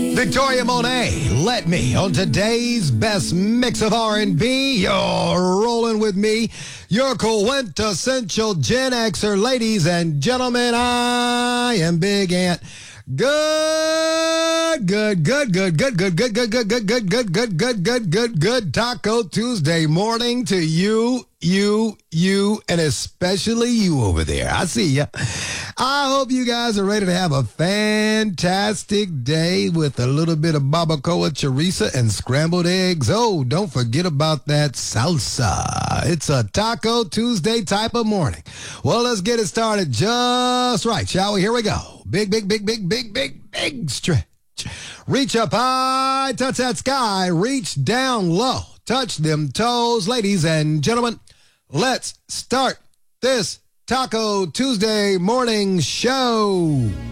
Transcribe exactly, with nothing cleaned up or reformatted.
Victoria Monet, let me on today's best mix of R and B. You're rolling with me, your quintessential Gen Xer, ladies and gentlemen. I am Big Ant. Good, good, good, good, good, good, good, good, good, good, good, good, good, good, good, good, good Taco Tuesday morning to you, you, you, and especially you over there. I see ya. I hope you guys are ready to have a fantastic day with a little bit of barbacoa chorizo and scrambled eggs. Oh, don't forget about that salsa. It's a Taco Tuesday type of morning. Well, let's get it started just right, shall we? Here we go. Big, big, big, big, big, big, big stretch. Reach up high, touch that sky, reach down low, touch them toes. Ladies and gentlemen, let's start this Taco Tuesday morning show.